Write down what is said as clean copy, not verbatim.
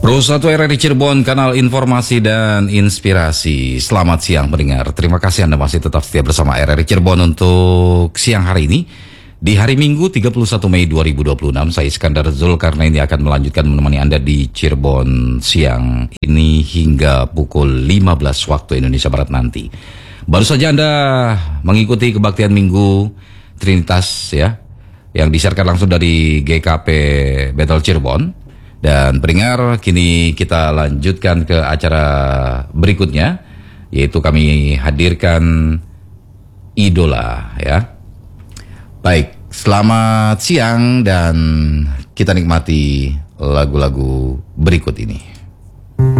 Pro 1 RRI Cirebon, kanal informasi dan inspirasi. Selamat siang pendengar. Terima kasih Anda masih tetap setia bersama RRI Cirebon untuk siang hari ini. Di hari Minggu 31 Mei 2026, saya Iskandar Zulkarnaini akan melanjutkan menemani Anda di Cirebon siang ini hingga pukul 15 waktu Indonesia Barat nanti. Baru saja Anda mengikuti kebaktian Minggu Trinitas ya, yang disiarkan langsung dari GKP Battle Cirebon. Dan pendengar, kini kita lanjutkan ke acara berikutnya, yaitu kami hadirkan idola ya. Baik, selamat siang dan kita nikmati lagu-lagu berikut ini.